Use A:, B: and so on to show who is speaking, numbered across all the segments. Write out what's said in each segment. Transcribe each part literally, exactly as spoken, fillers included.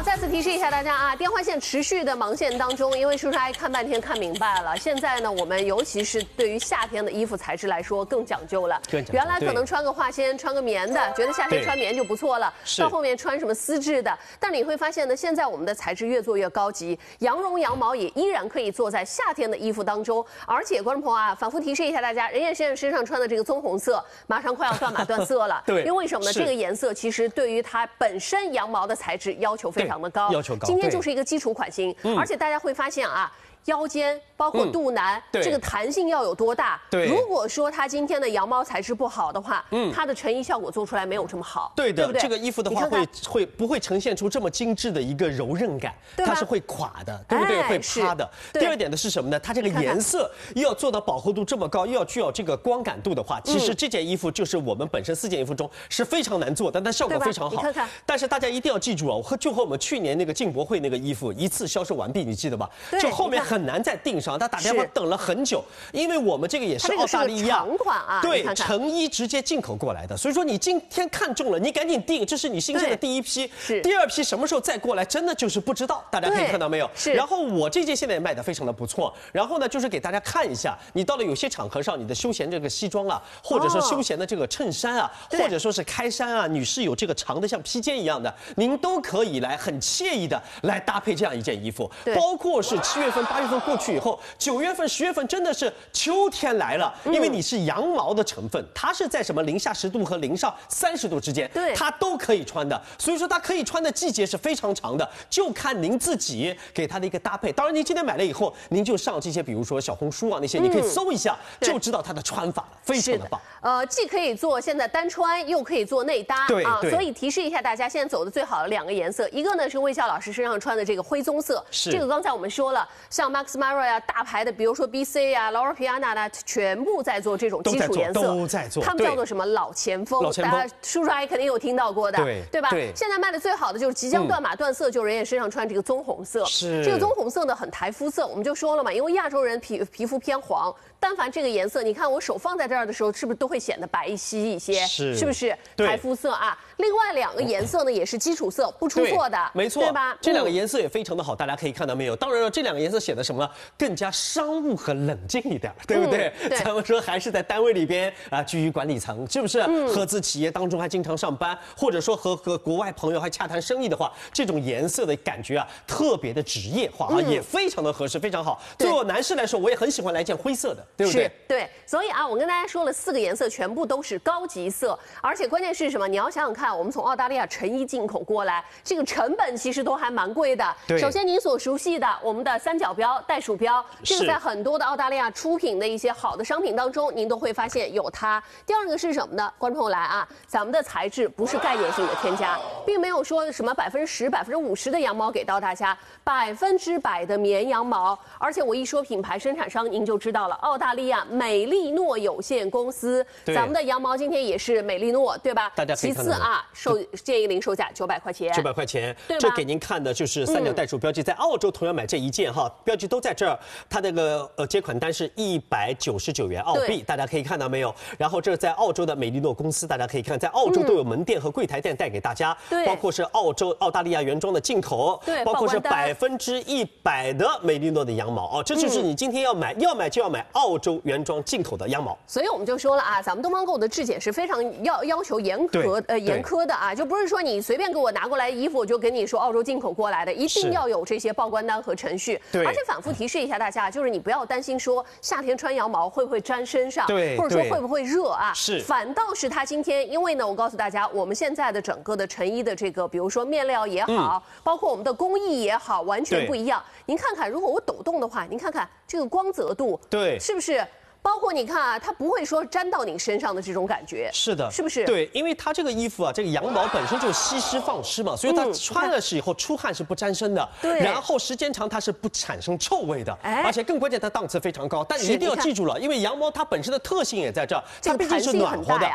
A: 好，再次提示一下大家啊，电话线持续的忙线当中，因为叔叔阿姨看半天看明白了，现在呢，我们尤其是对于夏天的衣服材质来说更讲究了。原来可能穿个化纤、穿个棉的，觉得夏天穿棉就不错了，到后面穿什么丝质的，但你会发现呢，现在我们的材质越做越高级，羊绒、羊毛也依然可以做在夏天的衣服当中。而且观众朋友啊，反复提示一下大家，任燕先生身上穿的这个棕红色，马上快要断码断色了。对，因为为什么呢？这个颜色其实对于它本身羊毛的材质要求非常的高，
B: 要求高。今
A: 天就是一个基础款型，嗯、而且大家会发现啊。腰间包括肚腩，嗯、这个弹性要有多大？对，如果说它今天的羊毛材质不好的话，嗯，它的成衣效果做出来没有这么好。
B: 对的，
A: 对不对？
B: 这个衣服的话会会不会呈现出这么精致的一个柔韧感？它是会垮的，对不对？会趴的。第二点的是什么呢？它这个颜色又要做到饱和度这么高，又要具有这个光感度的话，其实这件衣服就是我们本身四件衣服中是非常难做的，但效果非常好。
A: 你看看。
B: 但是大家一定要记住啊，和就和我们去年那个进博会那个衣服一次销售完毕，你记得吧？就后面很难再订上。他打电话等了很久，因为我们这个也是澳大利亚
A: 长款啊，
B: 对，成衣直接进口过来的，所以说你今天看中了，你赶紧订，这是你新鲜的第一批，是第二批什么时候再过来，真的就是不知道，大家可以看到没有？是。然后我这件现在也卖得非常的不错，然后呢，就是给大家看一下，你到了有些场合上，你的休闲这个西装啊，或者说休闲的这个衬衫啊，或者说是开衫啊，女士有这个长的像披肩一样的，您都可以来很惬意的来搭配这样一件衣服，包括是七月份、八月份过去以后。九月份、十月份真的是秋天来了，因为你是羊毛的成分，它是在什么零下十度和零上三十度之间，对，它都可以穿的。所以说它可以穿的季节是非常长的，就看您自己给它的一个搭配。当然，您今天买了以后，您就上这些，比如说小红书啊那些，你可以搜一下，就知道它的穿法了，非常的棒。
A: 呃，既可以做现在单穿，又可以做内搭，对啊。所以提示一下大家，现在走的最好的两个颜色，一个呢是魏笑老师身上穿的这个灰棕色，是这个刚才我们说了，像 Max Mara 呀、大牌的。比如说 B C 啊、Loro Piana 啊，全部在做这种基础颜色，
B: 都在做，
A: 他们叫做什么老前锋？老前锋，叔叔阿姨肯定有听到过的，对对吧？对。现在卖的最好的就是即将断码断色，就人家身上穿这个棕红色，是这个棕红色呢很台肤色，我们就说了嘛，因为亚洲人皮皮肤偏黄，但凡这个颜色，你看我手放在这儿的时候，是不是都会显得白皙一些？是，是不是台肤色啊？另外两个颜色呢也是基础色，不出错的，
B: 没错，
A: 对吧？
B: 这两个颜色也非常的好，大家可以看到没有？当然了，这两个颜色显得什么呢？更加商务和冷静一点，对不对？嗯、对咱们说还是在单位里边啊，居于管理层，是不是？嗯、合资企业当中还经常上班，或者说和和国外朋友还洽谈生意的话，这种颜色的感觉啊，特别的职业化啊，嗯、也非常的合适，非常好。对我男士来说，我也很喜欢来件灰色的，对不对？
A: 对，所以啊，我跟大家说了，四个颜色全部都是高级色，而且关键是什么？你要想想看，我们从澳大利亚成衣进口过来，这个成本其实都还蛮贵的。首先，您所熟悉的我们的三角标、袋鼠标，这个在很多的澳大利亚出品的一些好的商品当中，您都会发现有它。第二个是什么呢？观众朋友来啊，咱们的材质不是概念性的添加，并没有说什么百分之十、百分之五十的羊毛给到大家，百分之百的绵羊毛。而且我一说品牌生产商，您就知道了，澳大利亚美利诺有限公司，咱们的羊毛今天也是美利诺，对吧？
B: 大家可以看到。
A: 其次啊，售建议零售价九百块钱，
B: 九百块钱，这给您看的就是三角袋鼠标记，在澳洲同样买这一件哈，标记都在这儿，它这个呃接款单是一百九十九元澳币，大家可以看到没有？然后这在澳洲的美利诺公司，大家可以看，在澳洲都有门店和柜台店带给大家，对，包括是澳洲、澳大利亚原装的进口，对，包括是百分之一百的美利诺的羊毛哦，这就是你今天要买，要买就要买澳洲原装进口的羊毛。
A: 所以我们就说了啊，咱们东方购的质检是非常要要求严格呃严苛的啊，就不是说你随便给我拿过来衣服，我就跟你说澳洲进口过来的，一定要有这些报关单和程序。对，而且反复提示一下大家，就是你不要担心说夏天穿羊毛会不会粘身上，对，或者说会不会热啊？是，反倒是它今天，因为呢，我告诉大家，我们现在的整个的成衣的这个，比如说面料也好，嗯、包括我们的工艺也好，完全不一样。您看看，如果我抖动的话，您看看这个光泽度，对，是不是？包括你看啊，它不会说粘到你身上的这种感觉，
B: 是的，
A: 是不是？
B: 对，因为它这个衣服啊，这个羊毛本身就吸湿放湿嘛，所以它穿了是以后出汗是不沾身的，对，然后时间长它是不产生臭味的，而且更关键它档次非常高。但你一定要记住了，因为羊毛它本身的特性也在这儿，它毕竟是暖和的。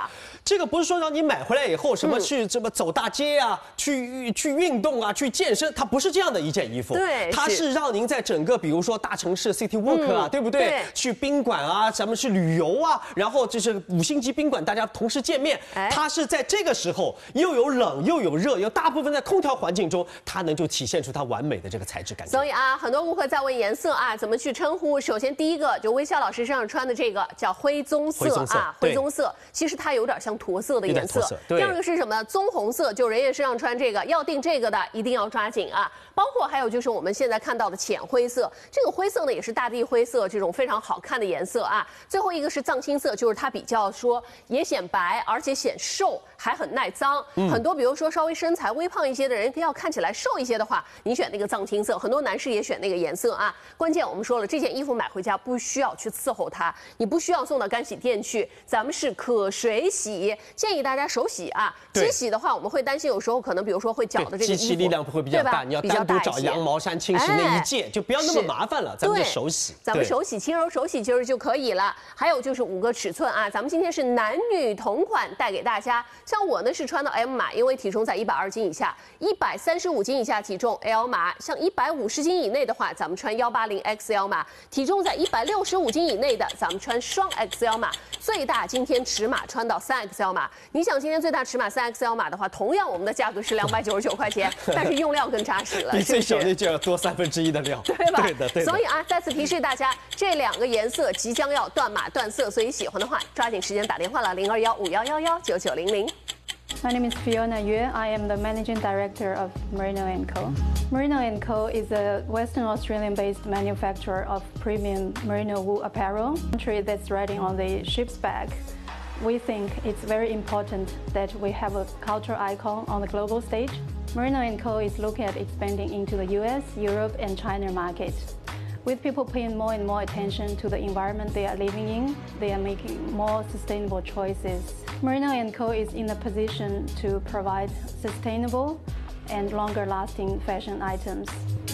B: 这个不是说让你买回来以后什么去什么走大街啊，去去运动啊，去健身，它不是这样的一件衣服。
A: 对，
B: 它是让您在整个比如说大城市 city walk 啊，对不对？去宾馆啊，咱们去旅游啊，然后就是五星级宾馆，大家同时见面。它是在这个时候又有冷又有热，又大部分在空调环境中，它能就体现出它完美的这个材质感觉。
A: 所以啊，很多顾客在问颜色啊，怎么去称呼？首先第一个就微笑老师身上穿的这个叫灰棕色啊，灰棕色，其实它有点像驼色的颜色。第二个是什么呢？棕红色，就人也身上穿这个，要订这个的一定要抓紧啊。包括还有就是我们现在看到的浅灰色，这个灰色呢也是大地灰色这种非常好看的颜色啊。最后一个是藏青色，就是它比较说也显白，而且显瘦，还很耐脏。嗯、很多比如说稍微身材微胖一些的人，要看起来瘦一些的话，你选那个藏青色。很多男士也选那个颜色啊。关键我们说了，这件衣服买回家不需要去伺候它，你不需要送到干洗店去，咱们是可水洗，建议大家手洗啊。机洗的话，我们会担心有时候可能比如说会搅的这个衣服，
B: 机器力量会比较大，你要单独找羊毛衫清洗那一件，就不要那么麻烦了，咱们就手洗。
A: 咱们手洗，轻柔手洗其实就可以了。还有就是五个尺寸啊，咱们今天是男女同款带给大家。像我呢是穿到 M 码，因为体重在一百二斤以下，一百三十五斤以下体重 L 码，像一百五十斤以内的话，咱们穿幺八零 X L 码，体重在一百六十五斤以内的，咱们穿双 X L 码，最大今天尺码穿到三 X L 码。你想今天最大尺码三 X L 码的话，同样我们的价格是两百九十九块钱，但是用料更扎实了，
B: 比最小那件要多三分之一的料，
A: 对吧？
B: 对的，对的。
A: 所以啊，再次提示大家，这两个颜色即将要断码断色，所以喜欢的话，抓紧时间打电话了，零二幺五幺幺幺九九零零。
C: My name is Fiona Yue. I am the managing director of Merino and Co. Merino and Co. is a Western Australian-based manufacturer of premium merino wool apparel. Country that's riding on the ship's back. We think it's very important that we have a cultural icon on the global stage. Merino and Co. is looking at expanding into the U S, Europe, and China market. With people paying more and more attention to the environment they are living in, they are making more sustainable choices. Merino and Co. is in a position to provide sustainable and longer-lasting fashion items.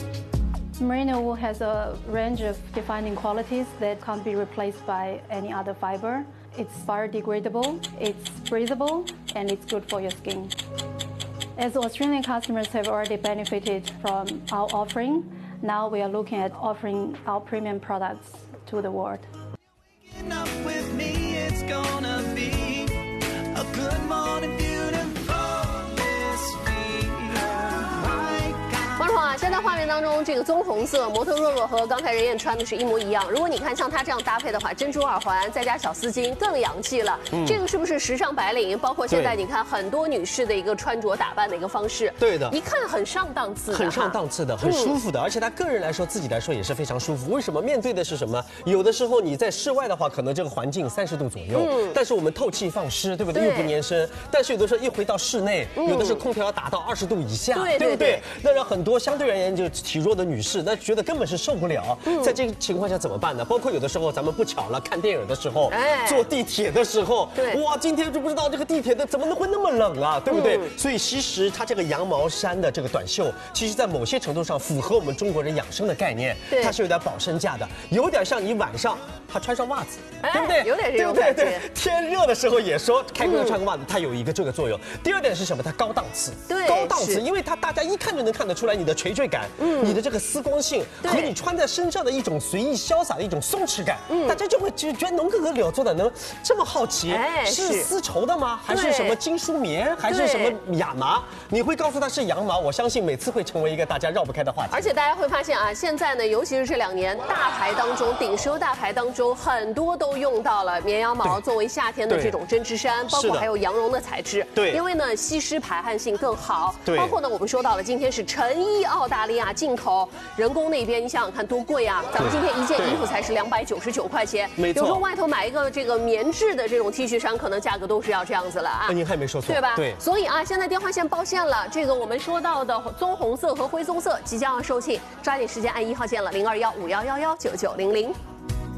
C: Merino wool has a range of defining qualities that can't be replaced by any other fiber. It's biodegradable, it's breathable, and it's good for your skin. As Australian customers have already benefited from our offering, now we are looking at offering our premium products to the world. With me, it's gonna be a good morning view for this week.
A: 观众啊，现在画面当中这个棕红色，模特若若和刚才任燕穿的是一模一样。如果你看像她这样搭配的话，珍珠耳环再加小丝巾更洋气了。嗯、这个是不是时尚白领？包括现在你看很多女士的一个穿着打扮的一个方式。
B: 对的，
A: 一看很上档次的，
B: 很上档次的，很舒服的，嗯、而且她个人来说，自己来说也是非常舒服。为什么？面对的是什么？有的时候你在室外的话，可能这个环境三十度左右，嗯、但是我们透气放湿，对不对？对又不粘身。但是有的时候一回到室内，嗯、有的时候空调要打到二十度以下，
A: 对
B: 对不对？那让很多相对而言就体弱的女士，那觉得根本是受不了。嗯、在这个情况下怎么办呢？包括有的时候咱们不巧了，看电影的时候，哎、坐地铁的时候，哇，今天就不知道这个地铁的怎么能会那么冷啊，对不对？嗯、所以其实它这个羊毛衫的这个短袖，其实在某些程度上符合我们中国人养生的概念，它是有点保身价的，有点像你晚上他穿上袜子，哎、对不对？
A: 有点这种感觉。对对对，
B: 天热的时候也说开工要穿个袜子，它有一个这个作用。第二点是什么？它高档次，
A: 对，
B: 高档次，因为它大家一看就能看得出来你的垂坠感，嗯，你的这个丝光性和你穿在身上的一种随意潇洒的一种松弛感，嗯，大家就会就觉得农哥和柳做的能这么好奇，哎，是丝绸的吗？还是什么金属棉？还是什么亚麻？你会告诉他是羊毛，我相信每次会成为一个大家绕不开的话题。
A: 而且大家会发现啊，现在呢，尤其是这两年，大牌当中，顶奢大牌当中，很多都用到了绵羊毛作为夏天的这种针织衫，包括还有羊绒的材质，对，因为呢吸湿排汗性更好，对，包括呢我们说到了今天是成衣澳大利亚进口，人工那边你想想看多贵啊，咱们今天一件衣服才是两百九十九块钱，没错，有时候外头买一个这个棉质的这种 T 恤衫，可能价格都是要这样子了啊。
B: 您还没说错，
A: 对吧？
B: 对，
A: 所以啊，现在电话线报线了，这个我们说到的棕红色和灰棕色即将要售罄，抓紧时间按一号键了，零二幺五幺幺幺九九零零。